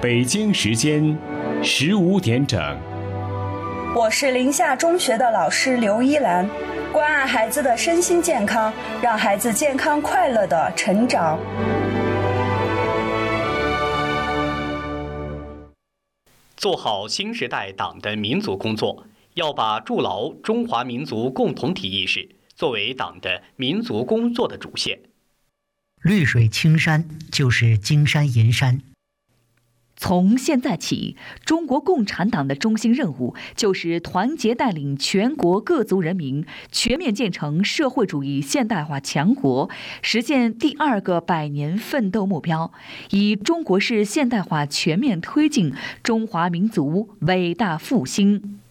北京时间15点整。 我是临夏中学的老师刘依兰，关爱孩子的身心健康，让孩子健康快乐的成长。 做好新时代党的民族工作，要把筑牢中华民族共同体意识作为党的民族工作的主线。 绿水青山就是金山银山。 从现在起，中国共产党的中心任务就是团结带领全国各族人民全面建成社会主义现代化强国，实现第2个100年奋斗目标，以中国式现代化全面推进中华民族伟大复兴。